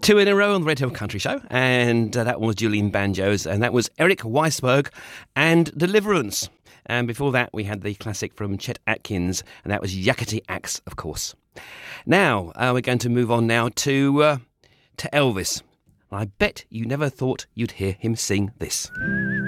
Two in a row on the Red Hill Country Show, and that was Julian Banjos, and that was Eric Weisberg and Deliverance. And before that, we had the classic from Chet Atkins, and that was Yakety Axe, of course. Now, we're going to move on now to Elvis. I bet you never thought you'd hear him sing this.